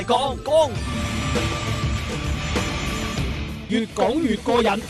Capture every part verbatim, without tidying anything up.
講講越講越過癮。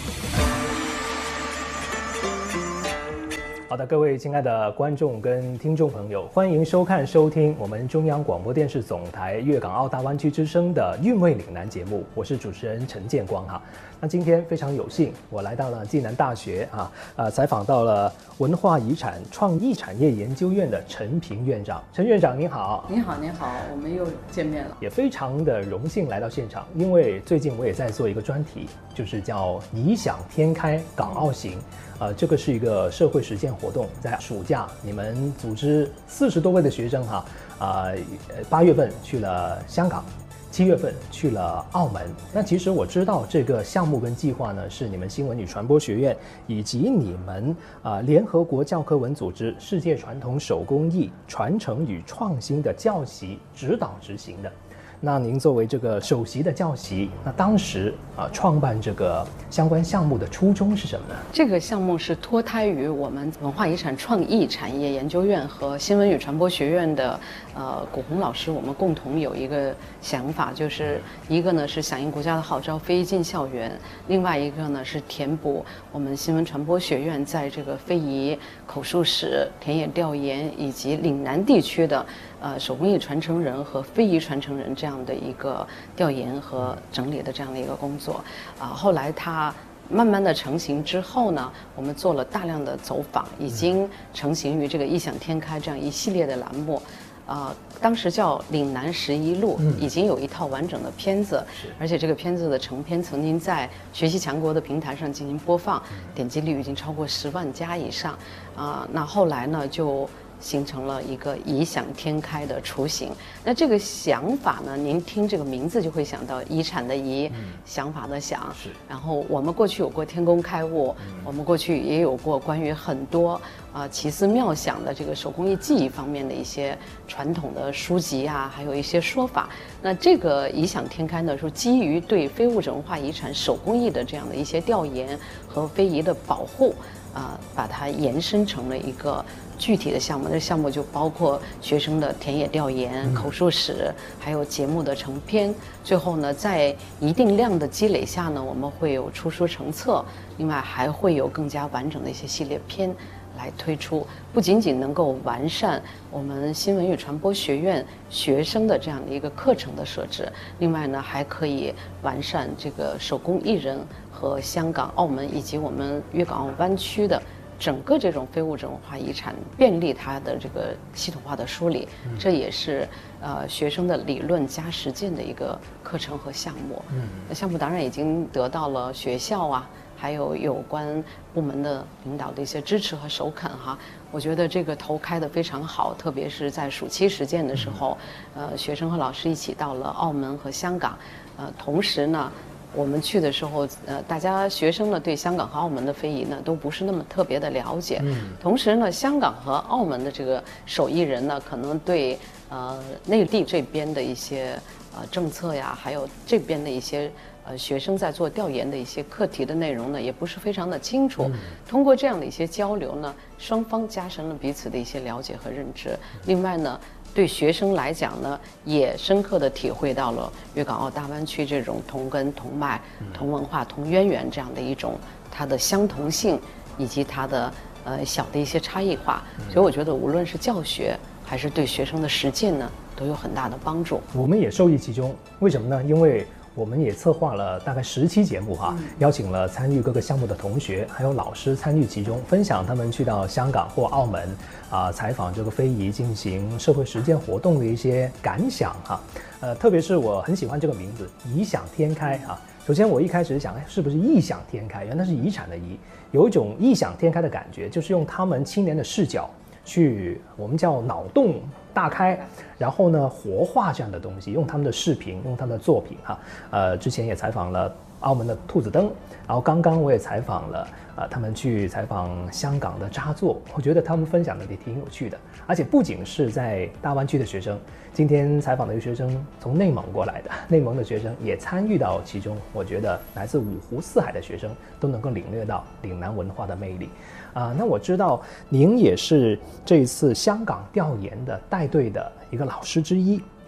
好的，各位亲爱的观众跟听众朋友，欢迎收看收听我们中央广播电视总台粤港澳大湾区之声的韵味岭南节目，我是主持人陈建光哈。那今天非常有幸，我来到了暨南大学啊，呃，采访到了文化遗产创意产业研究院的陈平院长。陈院长您好。 您好，您好，我们又见面了。 也非常的荣幸来到现场，因为最近我也在做一个专题，就是叫“颐享天开港澳行”。呃，这个是一个社会实践活动，在暑假你们组织四十多位的学生哈，呃，八月份去了香港，七月份去了澳门。那其实我知道这个项目跟计划呢，是你们新闻与传播学院以及你们啊、呃、联合国教科文组织世界传统手工艺传承与创新的教习指导执行的。那您作为这个首席的教习，那当时啊、呃、创办这个相关项目的初衷是什么呢？ 这个项目是脱胎于我们文化遗产创意产业研究院和新闻与传播学院的呃古红老师，我们共同有一个想法，就是一个呢是响应国家的号召，非遗进校园；另外一个呢是填补我们新闻传播学院在这个非遗、口述史、田野调研以及岭南地区的呃手工艺传承人和非遗传承人这样的一个调研和整理的这样的一个工作啊、呃。后来它慢慢的成型之后呢，我们做了大量的走访，已经成型于这个异想天开这样一系列的栏目。呃，当时叫岭南十一路，已经有一套完整的片子，而且这个片子的成片曾经在学习强国的平台上进行播放，点击率已经超过十万加以上。啊、呃，那后来呢就形成了一个颐享天开的雏形。那这个想法呢，您听这个名字就会想到遗产的遗，嗯、想法的想。是。然后我们过去有过天工开物，嗯、我们过去也有过关于很多啊、呃、奇思妙想的这个手工艺技艺方面的一些传统的书籍啊，还有一些说法。那这个颐享天开呢，是基于对非物质文化遗产手工艺的这样的一些调研和非遗的保护。啊、呃，把它延伸成了一个具体的项目。这项目就包括学生的田野调研、嗯、口述史，还有节目的成片。最后呢，在一定量的积累下呢，我们会有出书成册，另外还会有更加完整的一些系列片来推出。不仅仅能够完善我们新闻与传播学院学生的这样的一个课程的设置，另外呢，还可以完善这个手工艺人和香港、澳门以及我们粤港澳湾区的整个这种非物质文化遗产，便利它的这个系统化的梳理。嗯、这也是呃学生的理论加实践的一个课程和项目。嗯，那项目当然已经得到了学校啊，还有有关部门的领导的一些支持和首肯哈。我觉得这个头开得非常好，特别是在暑期实践的时候，呃，学生和老师一起到了澳门和香港，呃，同时呢，我们去的时候，呃，大家学生呢对香港和澳门的非遗呢都不是那么特别的了解，嗯，同时呢，香港和澳门的这个手艺人呢，可能对呃内地这边的一些呃政策呀，还有这边的一些呃学生在做调研的一些课题的内容呢，也不是非常的清楚。嗯、通过这样的一些交流呢，双方加深了彼此的一些了解和认知。另外呢，对学生来讲呢，也深刻地体会到了粤港澳大湾区这种同根同脉、同文化、同渊源这样的一种它的相同性，以及它的呃小的一些差异化。所以我觉得，无论是教学还是对学生的实践呢，都有很大的帮助。 我们也受益其中，为什么呢？因为我们也策划了大概十期节目哈、啊，邀请了参与各个项目的同学，还有老师参与其中，分享他们去到香港或澳门啊，采访这个非遗进行社会实践活动的一些感想哈、啊。呃，特别是我很喜欢这个名字“颐享天开”啊。首先我一开始想，哎，是不是异想天开？原来是遗产的遗，有一种异想天开的感觉，就是用他们青年的视角去，我们叫脑洞大开，然后呢活化这样的东西，用他们的视频，用他们的作品哈、啊。呃，之前也采访了澳门的兔子灯，然后刚刚我也采访了呃他们去采访香港的扎作，我觉得他们分享的也挺有趣的，而且不仅是在大湾区的学生，今天采访的一个学生从内蒙过来的，内蒙的学生也参与到其中，我觉得来自五湖四海的学生都能够领略到岭南文化的魅力。啊、呃，那我知道您也是这一次香港调研的带队的一个老师之一。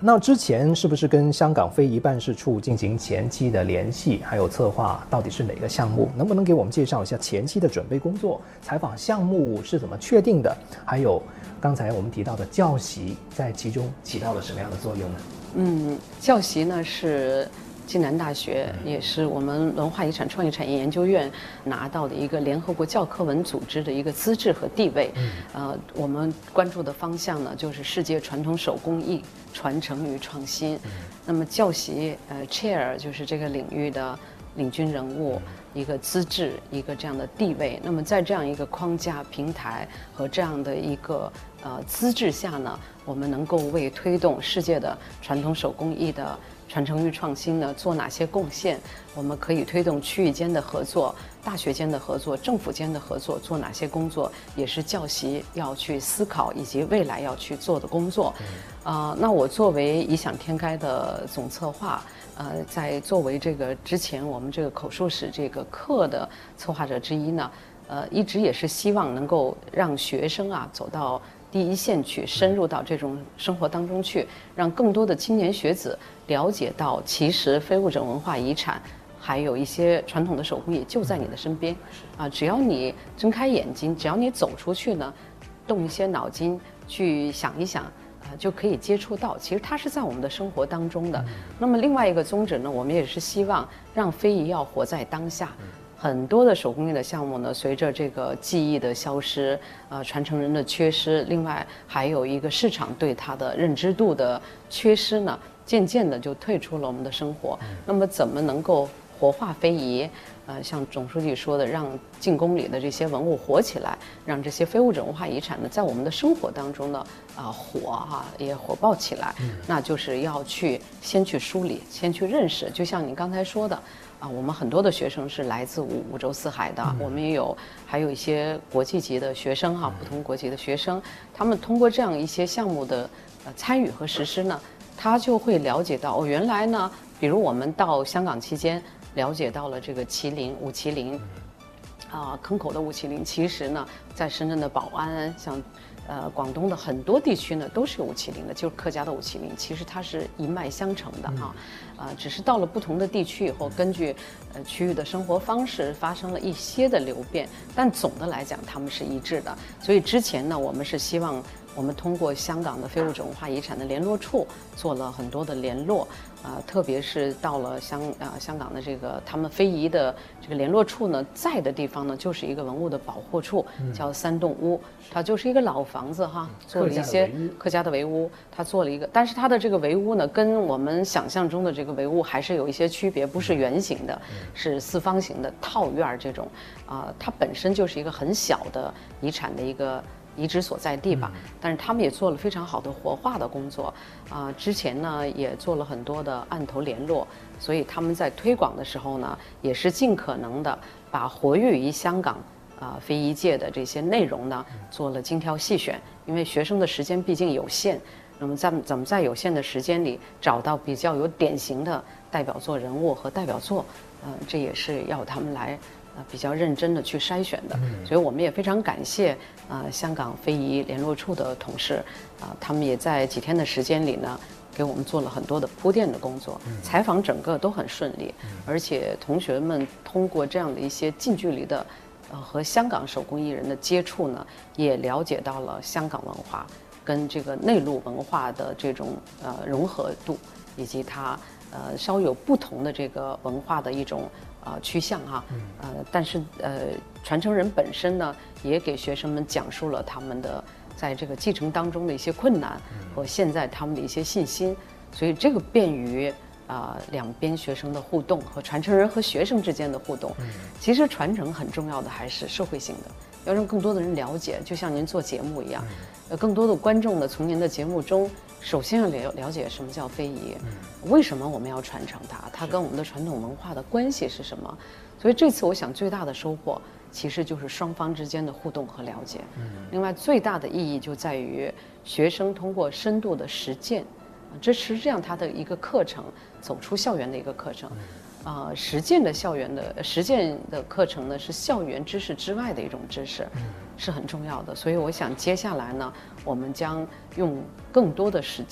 那之前是不是跟香港非遗办事处进行前期的联系，还有策划到底是哪个项目？能不能给我们介绍一下前期的准备工作？采访项目是怎么确定的？还有刚才我们提到的教习在其中起到了什么样的作用呢？ 嗯，教习呢是暨南大学，也是我们文化遗产创意产业研究院拿到的一个联合国教科文组织的一个资质和地位。呃，我们关注的方向呢，就是世界传统手工艺传承与创新。那么教习，呃 ，chair 就是这个领域的领军人物，一个资质，一个这样的地位。那么在这样一个框架、平台和这样的一个呃资质下呢，我们能够为推动世界的传统手工艺的传承与创新呢做哪些贡献？我们可以推动区域间的合作、大学间的合作、政府间的合作做哪些工作？也是教习要去思考以及未来要去做的工作。呃，那我作为异想天开的总策划，呃，在作为这个之前我们这个口述史这个课的策划者之一呢，呃，一直也是希望能够让学生啊走到第一线去，深入到这种生活当中去，让更多的青年学子了解到，其实非物质文化遗产还有一些传统的手工艺就在你的身边啊，只要你睁开眼睛，只要你走出去呢，动一些脑筋去想一想啊，就可以接触到。其实它是在我们的生活当中的。那么另外一个宗旨呢，我们也是希望让非遗要活在当下。很多的手工艺的项目呢，随着这个技艺的消失，呃，传承人的缺失，另外还有一个市场对它的认知度的缺失呢，渐渐的就退出了我们的生活。那么怎么能够活化非遗？呃，像总书记说的，让进宫里的这些文物活起来，让这些非物质文化遗产呢，在我们的生活当中呢，啊、呃，火哈、啊、也火爆起来。那就是要去先去梳理，先去认识。就像你刚才说的。啊，我们很多的学生是来自五五洲四海的，嗯、我们也有还有一些国际级的学生哈、啊，不同国籍的学生，他们通过这样一些项目的呃参与和实施呢，他就会了解到哦，原来呢，比如我们到香港期间了解到了这个麒麟五麒麟，啊、呃，坑口的五麒麟，其实呢，在深圳的宝安，像呃广东的很多地区呢，都是有五麒麟的，就是客家的五麒麟，其实它是一脉相承的哈。呃，只是到了不同的地区以后，根据呃区域的生活方式发生了一些的流变，但总的来讲他们是一致的。所以之前呢，我们是希望我们通过香港的非物质文化遗产的联络处做了很多的联络，啊、呃，特别是到了香啊、呃、香港的这个他们非遗的这个联络处呢，在的地方呢，就是一个文物的保护处，叫三洞屋，它就是一个老房子哈，做了一些客家的围屋，它做了一个，但是它的这个围屋呢，跟我们想象中的这个围屋还是有一些区别，不是圆形的，是四方形的套院这种，啊、呃，它本身就是一个很小的遗产的一个遗址所在地吧，但是他们也做了非常好的活化的工作，啊、呃，之前呢也做了很多的案头联络，所以他们在推广的时候呢，也是尽可能的把活跃于香港啊、呃、非遗界的这些内容呢做了精挑细选，因为学生的时间毕竟有限。那么在怎么在有限的时间里找到比较有典型的代表作人物和代表作，呃，这也是要他们来呃比较认真的去筛选的。所以我们也非常感谢呃香港非遗联络处的同事，啊、呃，他们也在几天的时间里呢，给我们做了很多的铺垫的工作，采访整个都很顺利，而且同学们通过这样的一些近距离的呃和香港手工艺人的接触呢，也了解到了香港文化跟这个内陆文化的这种呃融合度，以及它呃稍有不同的这个文化的一种呃趋向哈，呃，但是呃传承人本身呢，也给学生们讲述了他们的在这个继承当中的一些困难和现在他们的一些信心，所以这个便于啊、呃、两边学生的互动和传承人和学生之间的互动。其实传承很重要的还是社会性的，要让更多的人了解，就像您做节目一样，呃，更多的观众呢从您的节目中，首先要了了解什么叫非遗，为什么我们要传承它，它跟我们的传统文化的关系是什么。所以这次我想最大的收获其实就是双方之间的互动和了解。另外最大的意义就在于学生通过深度的实践，这实际上它的一个课程，走出校园的一个课程。啊、呃，实践的校园的实践的课程呢，是校园知识之外的一种知识，是很重要的。所以我想接下来呢，我们将用更多的时间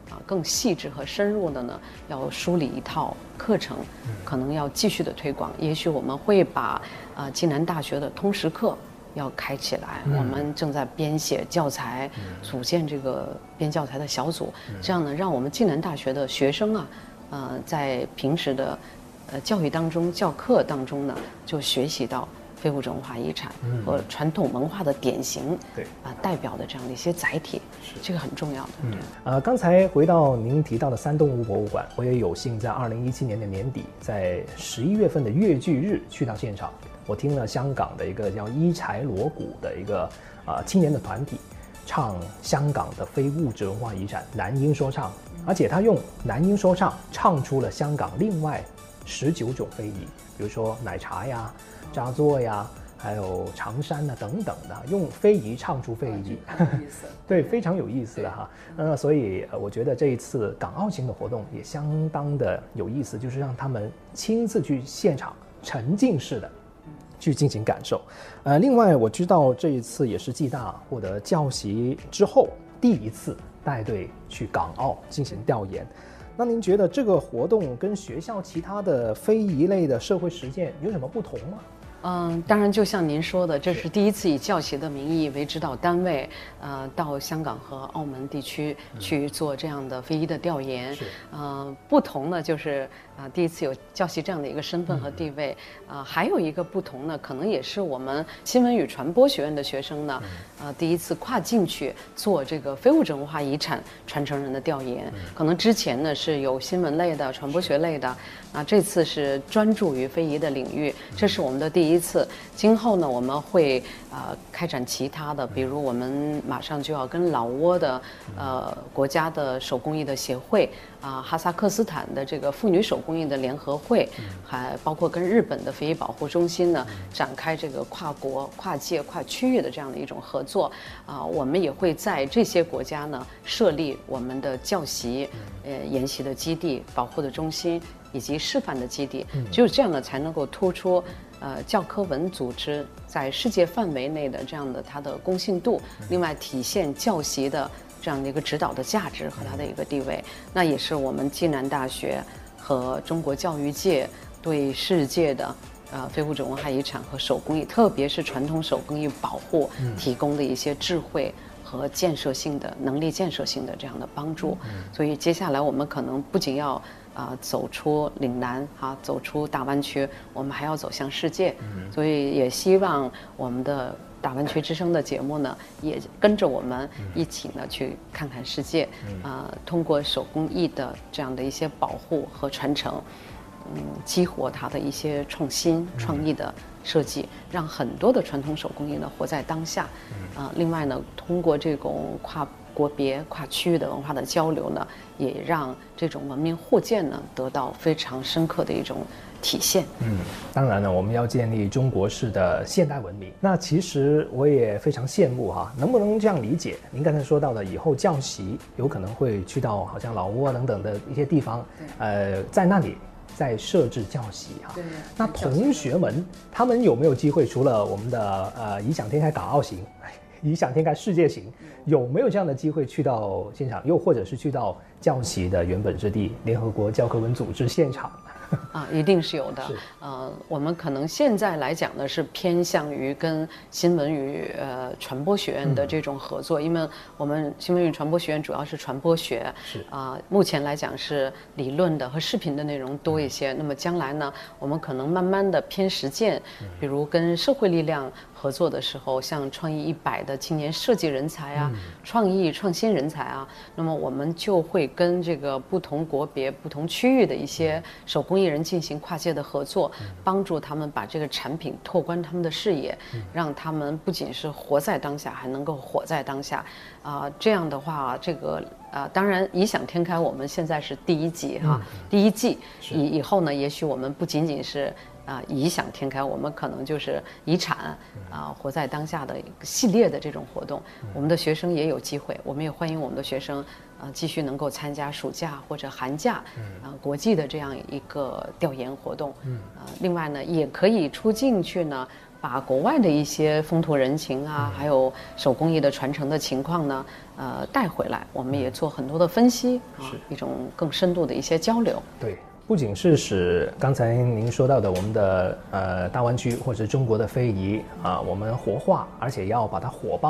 啊更细致和深入的呢，要梳理一套课程，可能要继续的推广。也许我们会把啊暨南大学的通识课要开起来，我们正在编写教材，组建这个编教材的小组，这样呢，让我们暨南大学的学生啊，呃，在平时的呃教育当中、教课当中呢，就学习到非物质文化遗产和传统文化的典型，对啊、呃、代表的这样的一些载体，这个很重要的。 嗯，呃，刚才回到您提到的三动物博物馆，我也有幸在二零一七年的年底，在十一月份的越剧日去到现场。我听了香港的一个叫伊柴锣鼓的一个呃青年的团体唱香港的非物质文化遗产男音说唱，而且他用男音说唱唱出了香港另外十九种非遗，比如说奶茶呀、扎作呀，还有长衫啊等等的，用非遗唱出非遗，对，非常有意思的哈。那所以我觉得这一次港澳行的活动也相当的有意思，就是让他们亲自去现场沉浸式的去进行感受。呃，另外我知道这一次也是暨大获得教习之后第一次带队去港澳进行调研。那您觉得这个活动跟学校其他的非遗类的社会实践有什么不同吗？ 嗯，当然，就像您说的，这是第一次以教协的名义为指导单位，呃，到香港和澳门地区去做这样的非遗的调研。是，呃，不同呢，就是啊、呃，第一次有教协这样的一个身份和地位。啊、呃，还有一个不同呢，可能也是我们新闻与传播学院的学生呢，呃，第一次跨境去做这个非物质文化遗产传承人的调研。可能之前呢是有新闻类的、传播学类的，啊，这次是专注于非遗的领域，这是我们的第一。第一次，今后呢，我们会呃开展其他的，比如我们马上就要跟老挝的呃国家的手工艺的协会啊、呃，哈萨克斯坦的这个妇女手工艺的联合会，还包括跟日本的非遗保护中心呢展开这个跨国、跨界、跨区域的这样的一种合作啊、呃，我们也会在这些国家呢设立我们的教习、呃研习的基地、保护的中心以及示范的基地，只有这样呢才能够突出。呃，教科文组织在世界范围内的这样的它的公信度，另外体现教习的这样的一个指导的价值和它的一个地位，那也是我们暨南大学和中国教育界对世界的呃非物质文化遗产和手工艺，特别是传统手工艺保护提供的一些智慧和建设性的能力建设性的这样的帮助。所以接下来我们可能不仅要啊、呃，走出岭南哈、啊，走出大湾区，我们还要走向世界。嗯、所以也希望我们的大湾区之声的节目呢，也跟着我们一起呢去看看世界。啊、呃，通过手工艺的这样的一些保护和传承，嗯，激活它的一些创新、创意的设计，让很多的传统手工艺呢活在当下。啊、呃，另外呢，通过这种跨国别、跨区域的文化的交流呢，也让这种文明互鉴呢得到非常深刻的一种体现。嗯， 当然了，我们要建立中国式的现代文明。那其实我也非常羡慕哈，能不能这样理解？您刚才说到的，以后教习有可能会去到好像老挝等等的一些地方，呃，在那里再设置教习哈。对。那同学们他们有没有机会？除了我们的呃异想天开港澳行？异想天开世界行，有没有这样的机会去到现场，又或者是去到教习的原本之地联合国教科文组织现场？ 啊，一定是有的。呃，我们可能现在来讲呢，是偏向于跟新闻与呃传播学院的这种合作，嗯、因为我们新闻与传播学院主要是传播学，是啊、呃，目前来讲是理论的和视频的内容多一些。嗯、那么将来呢，我们可能慢慢的偏实践，比如跟社会力量合作的时候，像创意一百的青年设计人才啊，嗯、创意创新人才啊，那么我们就会跟这个不同国别、不同区域的一些手工艺人进行跨界的合作，帮助他们把这个产品拓宽他们的视野，让他们不仅是活在当下，还能够活在当下。啊、呃，这样的话，这个啊、呃，当然异想天开，我们现在是第一季哈，嗯、第一季以以后呢，也许我们不仅仅是。啊，异想天开，我们可能就是遗产啊，活在当下的一个系列的这种活动，我们的学生也有机会，我们也欢迎我们的学生啊继续能够参加暑假或者寒假啊国际的这样一个调研活动。啊，另外呢，也可以出境去呢把国外的一些风土人情啊，还有手工艺的传承的情况呢，呃，带回来。我们也做很多的分析啊，一种更深度的一些交流。 对。不仅是使刚才您说到的我们的呃大湾区或者中国的非遗啊，我们活化，而且要把它火爆。